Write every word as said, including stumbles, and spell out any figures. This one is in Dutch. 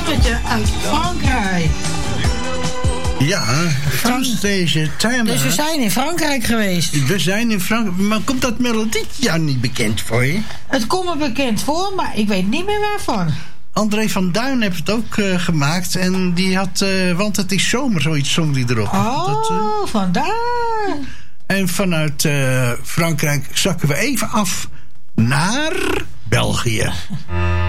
plaatje uit Frankrijk. Ja, Frans deze thema. Dus we zijn in Frankrijk geweest. We zijn in Frankrijk. Maar komt dat melodietje jou niet bekend voor je? Het komt me bekend voor, maar ik weet niet meer waarvan. André van Duin heeft het ook uh, gemaakt. En die had, uh, want het is zomer, zoiets zong die erop. Oh, dat, uh... vandaar. En vanuit uh, Frankrijk zakken we even af naar België.